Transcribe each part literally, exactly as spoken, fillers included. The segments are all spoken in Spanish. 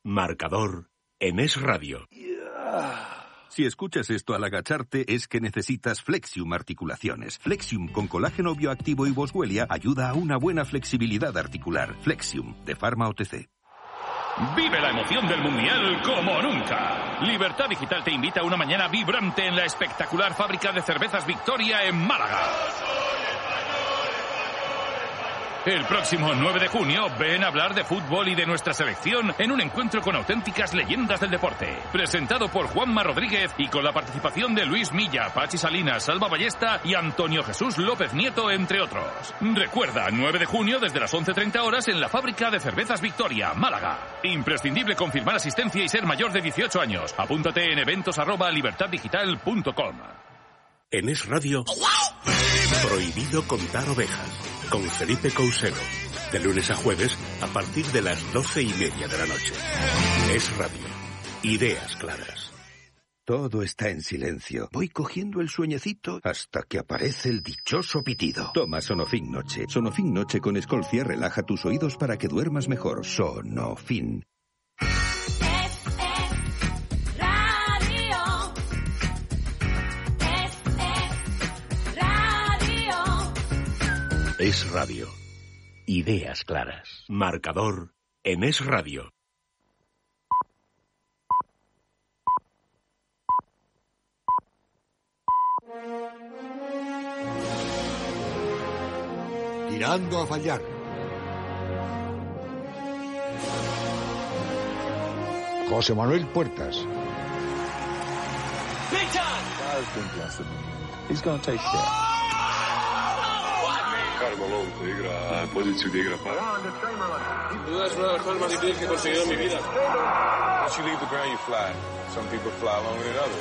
Marcador en Es Radio. Si escuchas esto al agacharte, es que necesitas Flexium Articulaciones. Flexium con colágeno bioactivo y Boswellia ayuda a una buena flexibilidad articular. Flexium, de Pharma O T C. Vive la emoción del Mundial como nunca. Libertad Digital te invita a una mañana vibrante en la espectacular fábrica de cervezas Victoria en Málaga. El próximo nueve de junio, ven a hablar de fútbol y de nuestra selección en un encuentro con auténticas leyendas del deporte. Presentado por Juanma Rodríguez y con la participación de Luis Milla, Pachi Salinas, Salva Ballesta y Antonio Jesús López Nieto, entre otros. Recuerda, nueve de junio desde las once treinta horas en la fábrica de cervezas Victoria, Málaga. Imprescindible confirmar asistencia y ser mayor de dieciocho años. Apúntate en eventos arroba libertaddigital punto com. En Es Radio, prohibido contar ovejas, con Felipe Cousero, de lunes a jueves a partir de las doce y media de la noche. Es Radio, ideas claras. Todo está en silencio. Voy cogiendo el sueñecito hasta que aparece el dichoso pitido. Toma Sonofin Noche. Sonofin Noche con Escolcia relaja tus oídos para que duermas mejor. Sonofin. Es Radio. Ideas claras. Marcador en Es Radio. Tirando a fallar. José Manuel Puertas. He's going to take care. Carmelo integra poziciju gdje igra para. Sin duda es una de las cosas más difíciles que he conseguido en mi vida. Once you leave the ground, you fly. Some people fly longer than others.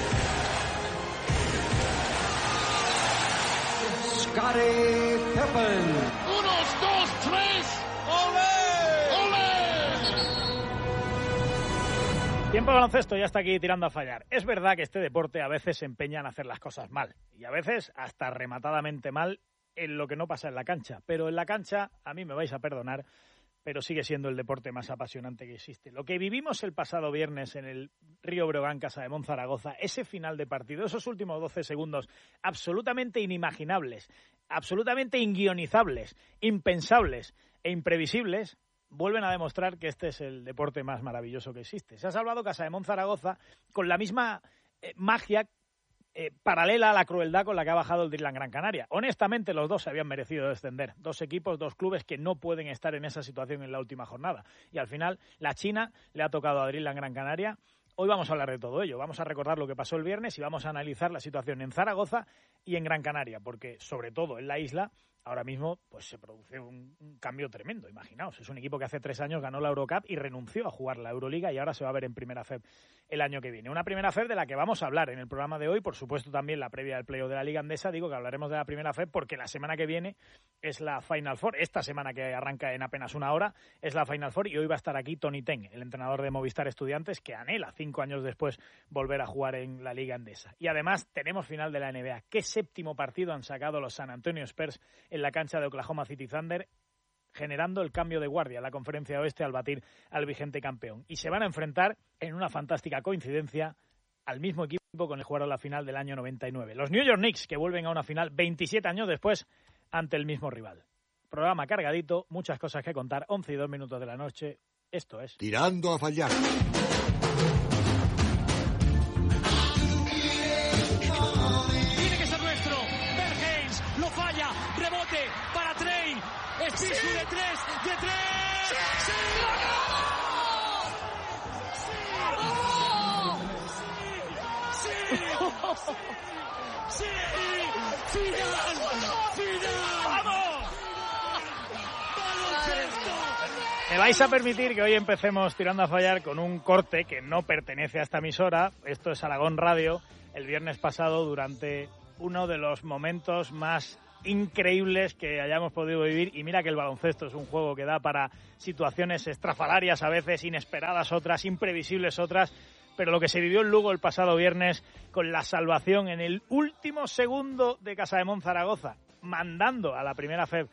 Scottie Pippen. Unos, dos, tres. ¡Ole! ¡Ole! Tiempo de baloncesto, ya está aquí tirando a fallar. Es verdad que este deporte a veces se empeña en hacer las cosas mal. Y a veces hasta rematadamente mal en lo que no pasa en la cancha. Pero en la cancha, a mí me vais a perdonar, pero sigue siendo el deporte más apasionante que existe. Lo que vivimos el pasado viernes en el Río Breogán, Casademont, Zaragoza, ese final de partido, esos últimos doce segundos absolutamente inimaginables, absolutamente inguionizables, impensables e imprevisibles, vuelven a demostrar que este es el deporte más maravilloso que existe. Se ha salvado Casademont, Zaragoza con la misma eh, magia Eh, paralela a la crueldad con la que ha bajado el Dreamland Gran Canaria. Honestamente, los dos se habían merecido descender. Dos equipos, dos clubes que no pueden estar en esa situación en la última jornada. Y al final, la China le ha tocado a Dreamland Gran Canaria. Hoy vamos a hablar de todo ello. Vamos a recordar lo que pasó el viernes y vamos a analizar la situación en Zaragoza y en Gran Canaria, porque sobre todo en la isla ahora mismo pues se produce un, un cambio tremendo. Imaginaos, es un equipo que hace tres años ganó la Eurocup y renunció a jugar la Euroliga y ahora se va a ver en Primera F E B el año que viene. Una Primera F E B de la que vamos a hablar en el programa de hoy, por supuesto también la previa del playoff de la Liga Andesa. Digo que hablaremos de la Primera F E B porque la semana que viene es la Final Four. Esta semana que arranca en apenas una hora es la Final Four y hoy va a estar aquí Tony Ten, el entrenador de Movistar Estudiantes, que anhela cinco años después volver a jugar en la Liga Andesa. Y además tenemos final de la N B A. ¿Qué séptimo partido han sacado los San Antonio Spurs en la cancha de Oklahoma City Thunder, generando el cambio de guardia en la Conferencia Oeste al batir al vigente campeón? Y se van a enfrentar, en una fantástica coincidencia, al mismo equipo con el que jugaron la final del año noventa y nueve. Los New York Knicks, que vuelven a una final veintisiete años después ante el mismo rival. Programa cargadito, muchas cosas que contar, once y dos minutos de la noche. Esto es Tirando a fallar. Espiscu de tres, de tres. ¡Sí! ¡Sí! ¡Oh! ¡Sí! ¡Sí! ¡Sí! ¡Final! ¡Final! ¡Vamos! Me vais a permitir que hoy empecemos tirando a fallar con un corte que no pertenece a esta emisora. Esto es Aragón Radio. El viernes pasado, durante uno de los momentos más increíbles que hayamos podido vivir, y mira que el baloncesto es un juego que da para situaciones estrafalarias a veces, inesperadas otras, imprevisibles otras, pero lo que se vivió en Lugo el pasado viernes con la salvación en el último segundo de Casademont Zaragoza, mandando a la Primera F E B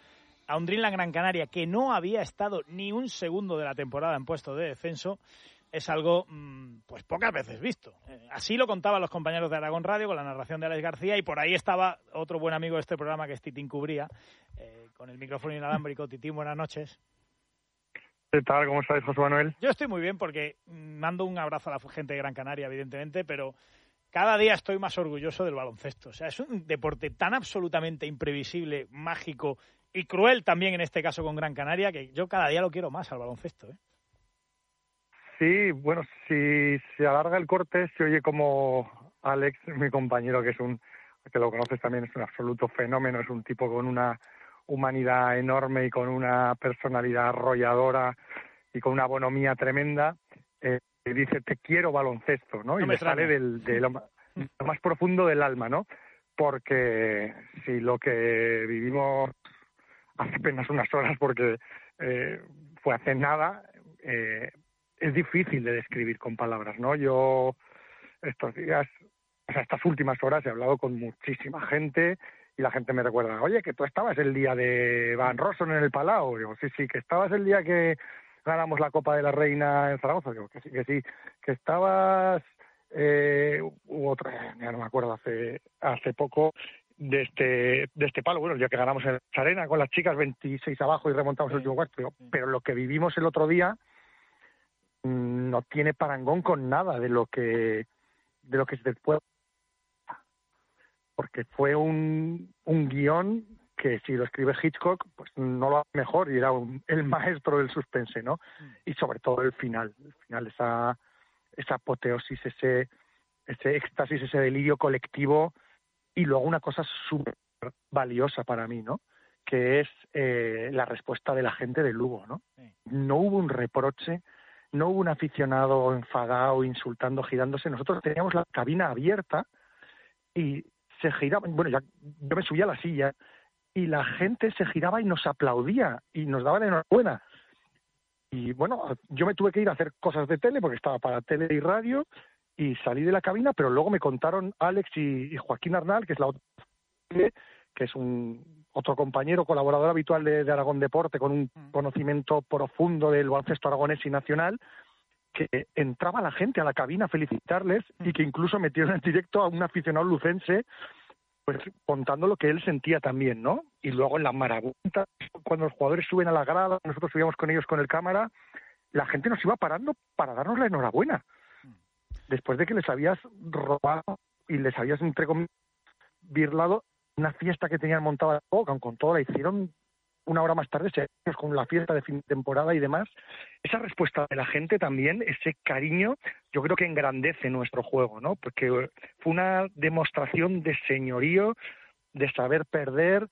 a un Dreamland Gran Canaria que no había estado ni un segundo de la temporada en puesto de descenso, es algo pues pocas veces visto. Así lo contaban los compañeros de Aragón Radio con la narración de Alex García, y por ahí estaba otro buen amigo de este programa, que es Titín Cubría, eh, con el micrófono inalámbrico. Titín, buenas noches. ¿Qué tal? ¿Cómo estáis, José Manuel? Yo estoy muy bien, porque mando un abrazo a la gente de Gran Canaria, evidentemente, pero cada día estoy más orgulloso del baloncesto. O sea, es un deporte tan absolutamente imprevisible, mágico y cruel también, en este caso con Gran Canaria, que yo cada día lo quiero más al baloncesto, ¿eh? Sí, bueno, si se alarga el corte, se oye como Alex, mi compañero, que es un, que lo conoces también, es un absoluto fenómeno, es un tipo con una humanidad enorme y con una personalidad arrolladora y con una bonomía tremenda, eh, y dice, te quiero baloncesto, ¿no? No y le sale del, de lo, lo más profundo del alma, ¿no? Porque si lo que vivimos hace apenas unas horas, porque eh, fue hace nada, eh, es difícil de describir con palabras, ¿no? Yo estos días, o sea, estas últimas horas he hablado con muchísima gente y la gente me recuerda, oye, que tú estabas el día de Van Rossum en el Palau. Digo, sí, sí, que estabas el día que ganamos la Copa de la Reina en Zaragoza. Digo, que sí, que sí, que estabas, eh, u otra, ya no me acuerdo, hace hace poco, de este de este palo, bueno, ya que ganamos en Arena con las chicas veintiséis abajo y remontamos el último cuarto. Digo, pero lo que vivimos el otro día no tiene parangón con nada de lo que de lo que es después, porque fue un un guión que si lo escribe Hitchcock pues no lo hace mejor, y era un, el maestro del suspense, ¿no? Y sobre todo el final, el final esa esa apoteosis, ese ese éxtasis, ese delirio colectivo, y luego una cosa súper valiosa para mí, ¿no? Que es eh, la respuesta de la gente de Lugo, ¿no? No hubo un reproche. No hubo un aficionado enfadado, insultando, girándose. Nosotros teníamos la cabina abierta y se giraba. Bueno, ya yo me subía a la silla y la gente se giraba y nos aplaudía y nos daba la enhorabuena. Y bueno, yo me tuve que ir a hacer cosas de tele porque estaba para tele y radio, y salí de la cabina, pero luego me contaron Alex y, y Joaquín Arnal, que es la otra, que es un otro compañero, colaborador habitual de, de Aragón Deporte, con un conocimiento profundo del baloncesto aragonés y nacional, que entraba la gente a la cabina a felicitarles y que incluso metieron en directo a un aficionado lucense, pues contando lo que él sentía también, ¿no? Y luego en la marabunta, cuando los jugadores suben a la grada, nosotros subíamos con ellos con el cámara, la gente nos iba parando para darnos la enhorabuena, después de que les habías robado y les habías, entre comillas, birlado una fiesta que tenían montada con todo, la hicieron una hora más tarde, con la fiesta de fin de temporada y demás. Esa respuesta de la gente también, ese cariño, yo creo que engrandece nuestro juego, ¿no? Porque fue una demostración de señorío, de saber perder,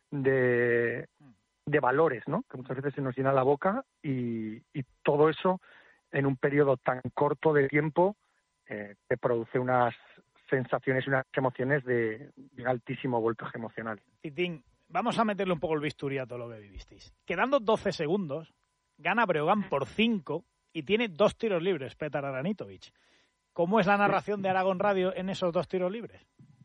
de, de valores, ¿no? Que muchas veces se nos llena la boca, y, y todo eso en un periodo tan corto de tiempo eh, te produce unas sensaciones y unas emociones de, de altísimo voltaje emocional. Titín, vamos a meterle un poco el bisturí a todo lo que vivisteis. Quedando doce segundos, gana Breogán por cinco y tiene dos tiros libres, Petar Aranitovic. ¿Cómo es la narración de Aragón Radio en esos dos tiros libres?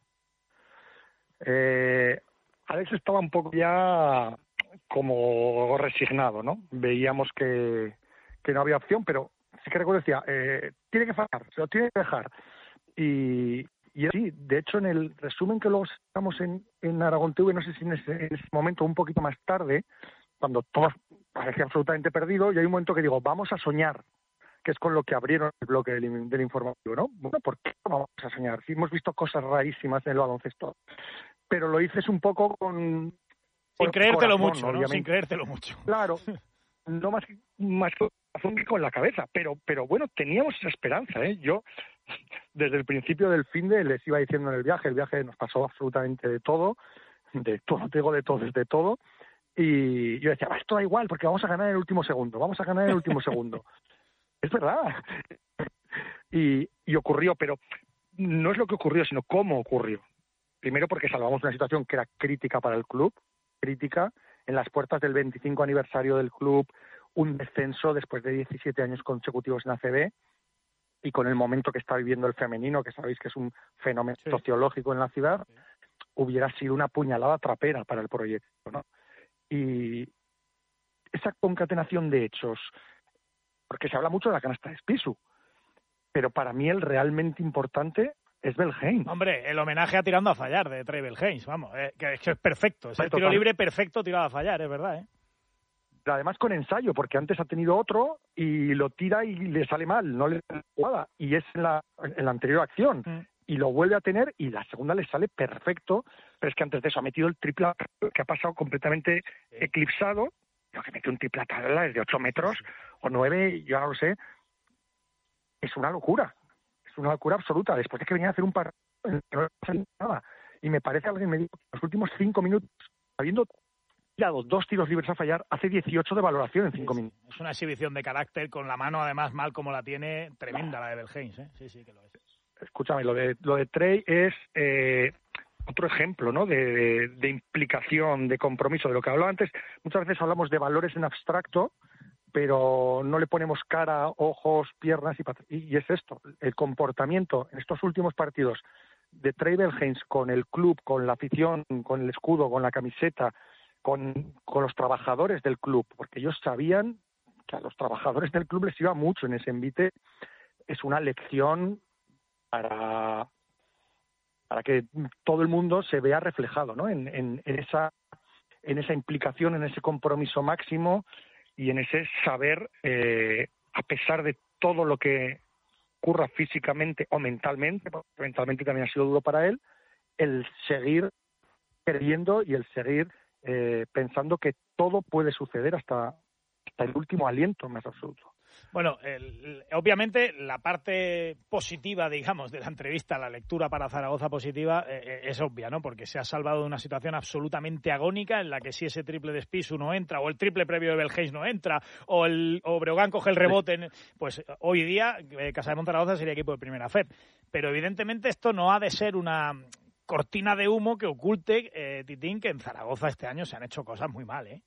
Eh, Alex estaba un poco ya como resignado, ¿no? Veíamos que, que no había opción, pero sí que recuerdo, decía, eh, tiene que fallar, se lo tiene que dejar. Y, y sí, de hecho, en el resumen que luego sacamos en, en Aragón T V, no sé si en ese, en ese momento, un poquito más tarde, cuando todo parecía absolutamente perdido, y hay un momento que digo, vamos a soñar, que es con lo que abrieron el bloque del, del informativo, ¿no? Bueno, ¿por qué no vamos a soñar? Sí, hemos visto cosas rarísimas en el baloncesto, pero lo dices un poco con... Sin creértelo corazón, mucho, ¿no? ¿no? Sin creértelo mucho. Claro, no más, más con que con la cabeza, pero pero bueno, teníamos esa esperanza, ¿eh? Yo, desde el principio del fin de les iba diciendo en el viaje, el viaje nos pasó absolutamente de todo, de todo, te digo de todo, de todo, y yo decía, esto da igual, porque vamos a ganar en el último segundo, vamos a ganar en el último segundo. Es verdad. Y, y ocurrió, pero no es lo que ocurrió, sino cómo ocurrió. Primero porque salvamos una situación que era crítica para el club, crítica, en las puertas del veinticinco aniversario del club, un descenso después de diecisiete años consecutivos en A C B, y con el momento que está viviendo el femenino, que sabéis que es un fenómeno sí. sociológico en la ciudad, sí. hubiera sido una puñalada trapera para el proyecto, ¿no? Y esa concatenación de hechos, porque se habla mucho de la canasta de Spissu, pero para mí el realmente importante es Belhain. Hombre, el homenaje a tirando a fallar de Trey Belhains, vamos, eh, que, que es perfecto, es el tiro libre perfecto tirado a fallar, es verdad, ¿eh? Pero además con ensayo, porque antes ha tenido otro y lo tira y le sale mal, no le sale jugada, y es en la, en la anterior acción, mm. y lo vuelve a tener y la segunda le sale perfecto, pero es que antes de eso ha metido el triple que ha pasado completamente sí. eclipsado, lo que mete un triple a tabla desde ocho metros sí. o nueve, yo no lo sé, es una locura. Es una locura absoluta, después de que venía a hacer un partido que no pasa nada. Y me parece, alguien me dijo, los últimos cinco minutos, habiendo tirado dos tiros libres a fallar, hace dieciocho de valoración en cinco sí, minutos. Es una exhibición de carácter, con la mano además mal como la tiene, tremenda la de Belhains, ¿eh? Sí, sí que lo es. Escúchame, lo de, lo de Trey es eh, otro ejemplo, ¿no? De, de, de implicación, de compromiso, de lo que hablaba antes. Muchas veces hablamos de valores en abstracto, pero no le ponemos cara, ojos, piernas y, y es esto, el comportamiento en estos últimos partidos de Trey Belhains con el club, con la afición, con el escudo, con la camiseta, con, con los trabajadores del club, porque ellos sabían que a los trabajadores del club les iba mucho en ese envite, es una lección para, para que todo el mundo se vea reflejado, ¿no? en, en, en, esa, en esa implicación, en ese compromiso máximo, y en ese saber, eh, a pesar de todo lo que ocurra físicamente o mentalmente, porque mentalmente también ha sido duro para él, el seguir creyendo y el seguir eh, pensando que todo puede suceder hasta, hasta el último aliento más absoluto. Bueno, el, obviamente la parte positiva, digamos, de la entrevista, la lectura para Zaragoza positiva, eh, es obvia, ¿no? Porque se ha salvado de una situación absolutamente agónica en la que si ese triple de Spissu no entra, o el triple previo de Belhains no entra, o el o Breogán coge el rebote, en, pues hoy día eh, Casademont Zaragoza sería equipo de primera F E D. Pero evidentemente esto no ha de ser una cortina de humo que oculte, eh, Titín, que en Zaragoza este año se han hecho cosas muy mal, ¿eh?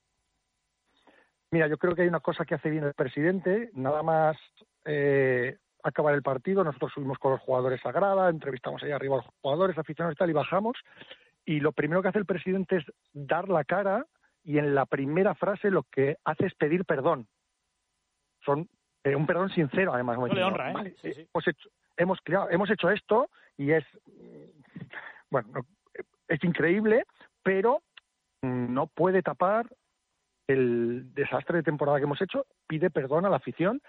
Mira, yo creo que hay una cosa que hace bien el presidente, nada más eh, acabar el partido, nosotros subimos con los jugadores a grada, entrevistamos ahí arriba a los jugadores, aficionados y tal, y bajamos, y lo primero que hace el presidente es dar la cara, y en la primera frase lo que hace es pedir perdón. Son eh, un perdón sincero, además. No le honra, ¿eh? Vale, sí, sí. Hemos, hecho, hemos, claro, hemos hecho esto, y es, bueno, es increíble, pero no puede tapar el desastre de temporada que hemos hecho, pide perdón a la afición,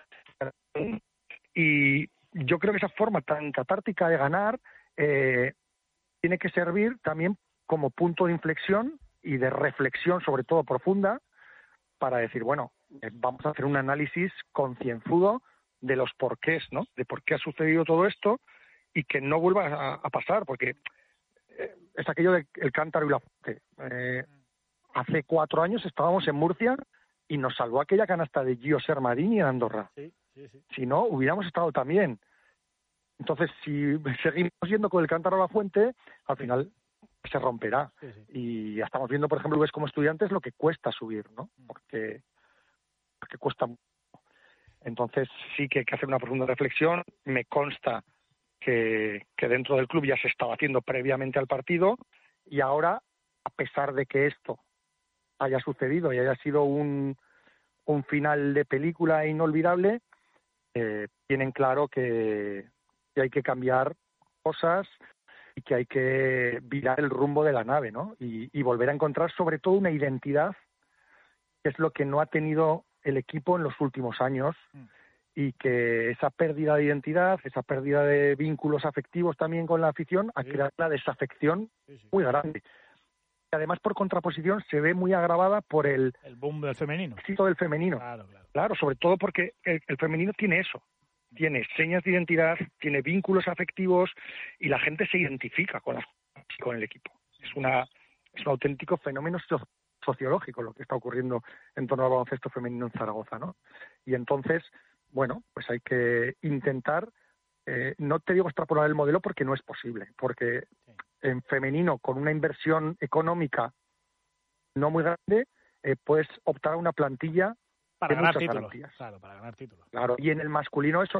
y yo creo que esa forma tan catártica de ganar eh, tiene que servir también como punto de inflexión y de reflexión, sobre todo profunda, para decir, bueno, eh, vamos a hacer un análisis concienzudo de los porqués, ¿no? De por qué ha sucedido todo esto y que no vuelva a, a pasar, porque eh, es aquello del cántaro y la fuente. Eh, Hace cuatro años estábamos en Murcia y nos salvó aquella canasta de Gio Sermadini en Andorra. Sí, sí, sí. Si no, hubiéramos estado también. Entonces, si seguimos yendo con el cántaro a la fuente, al final se romperá. Sí, sí. Y ya estamos viendo, por ejemplo, ves como estudiantes lo que cuesta subir, ¿no? Porque, porque cuesta mucho. Entonces, sí que hay que hacer una profunda reflexión. Me consta que, que dentro del club ya se estaba haciendo previamente al partido, y ahora, a pesar de que esto haya sucedido y haya sido un, un final de película inolvidable, eh, tienen claro que, que hay que cambiar cosas y que hay que virar el rumbo de la nave, ¿no? Y, y volver a encontrar sobre todo una identidad, que es lo que no ha tenido el equipo en los últimos años, mm. y que esa pérdida de identidad, esa pérdida de vínculos afectivos también con la afición, ha sí. creado una desafección sí, sí. muy grande. Además, por contraposición, se ve muy agravada por el... El boom del femenino. éxito del femenino. Claro, claro. Claro, sobre todo porque el, el femenino tiene eso. Tiene señas de identidad, tiene vínculos afectivos, y la gente se identifica con, las, con el equipo. Es, una, es un auténtico fenómeno so, sociológico lo que está ocurriendo en torno al baloncesto femenino en Zaragoza, ¿no? Y entonces, bueno, pues hay que intentar... Eh, no te digo extrapolar el modelo porque no es posible, porque sí. en femenino, con una inversión económica no muy grande, eh, puedes optar a una plantilla para de ganar muchas títulos. Garantías. Claro, para ganar títulos. Claro, y en el masculino eso